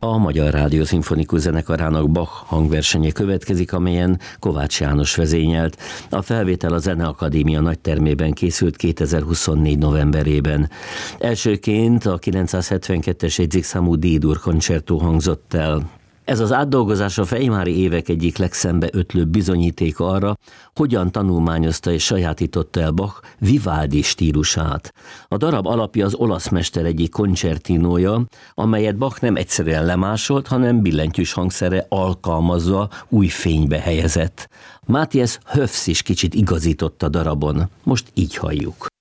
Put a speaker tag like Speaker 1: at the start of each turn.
Speaker 1: A Magyar Rádió Szimfonikus Zenekarának Bach hangversenye következik, amelyen Kovács János vezényelt. A felvétel a Zeneakadémia nagytermében készült 2024. novemberében. Elsőként a 972-es jegyzékszámú D-dur koncertó hangzott el. Ez az átdolgozás a Weimári évek egyik legszembeötlőbb bizonyítéka arra, hogyan tanulmányozta és sajátította el Bach Vivaldi stílusát. A darab alapja az olasz mester egyik koncertinója, amelyet Bach nem egyszerűen lemásolt, hanem billentyűs hangszere alkalmazva új fénybe helyezett. Matthias Höfs is kicsit igazított a darabon. Most így halljuk.